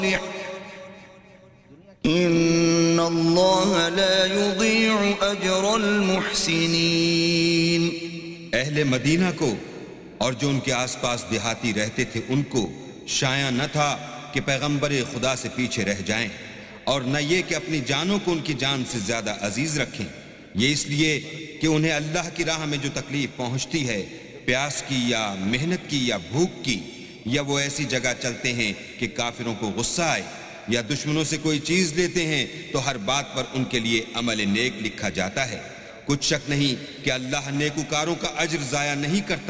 इन्नल्लाह ला युदीउ अजरल मुहसिनीन। अहले मदीना को और जो उनके आसपास देहाती रहते थे उनको शाया न था कि पैगंबर खुदा से पीछे रह जाएं, और न ये कि अपनी जानों को उनकी जान से ज्यादा अजीज रखें। ये इसलिए कि उन्हें अल्लाह की राह में जो तकलीफ पहुंचती है, प्यास की या मेहनत की या भूख की, या वो ऐसी जगह चलते हैं कि काफिरों को गुस्सा आए, या दुश्मनों से कोई चीज लेते हैं तो हर बात पर उनके लिए अमल नेक लिखा जाता है। कुछ शक नहीं कि अल्लाह नेकुकारों का अज्र जाया नहीं करता।